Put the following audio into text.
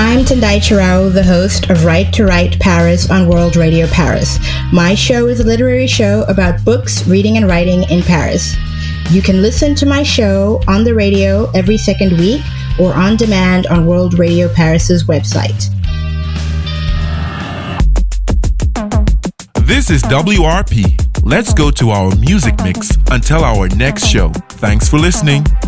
I'm Tendai Chirao, the host of Right to Write Paris on World Radio Paris. My show is a literary show about books, reading, and writing in Paris. You can listen to my show on the radio every second week or on demand on World Radio Paris's website. This is WRP. Let's go to our music mix until our next show. Thanks for listening.